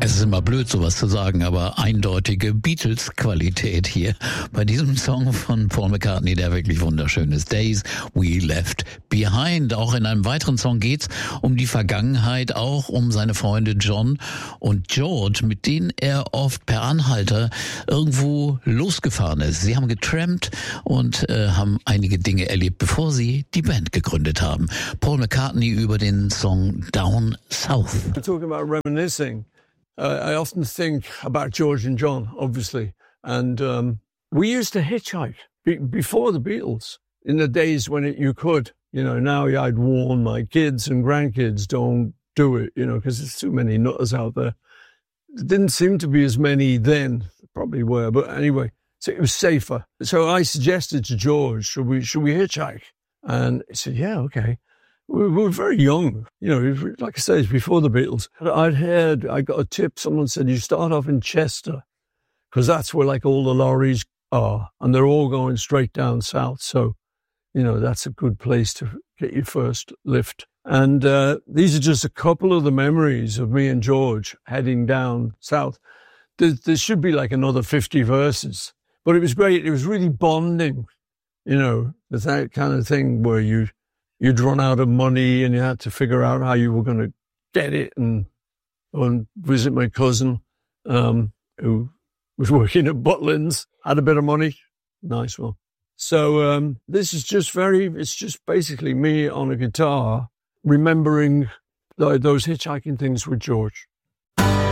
Es ist immer blöd, sowas zu sagen, aber eindeutige Beatles-Qualität hier bei diesem Song von Paul McCartney, der wirklich wunderschön ist. Days We Left Behind. Auch in einem weiteren Song geht's um die Vergangenheit, auch um seine Freunde John und George, mit denen er oft per Anhalter irgendwo losgefahren ist. Sie haben getrampt und haben einige Dinge erlebt, bevor sie die Band gegründet haben. Paul McCartney über den Song Down South. We're talking about reminiscing. I often think about George and John, obviously. And we used to hitchhike before the Beatles, in the days when you could. You know, now I'd warn my kids and grandkids, don't do it, you know, because there's too many nutters out there. There didn't seem to be as many then. Probably were, but anyway, so it was safer. So I suggested to George, should we hitchhike? And he said, yeah, okay. We were very young, you know, like I say, it's before the Beatles. I got a tip, someone said, you start off in Chester, because that's where like all the lorries are, and they're all going straight down south. So, you know, that's a good place to get your first lift. And these are just a couple of the memories of me and George heading down south. There should be like another 50 verses, but it was great. It was really bonding, you know, that kind of thing where you'd run out of money and you had to figure out how you were going to get it and visit my cousin, who was working at Butlins, had a bit of money. Nice one. So, this is it's just basically me on a guitar remembering those hitchhiking things with George.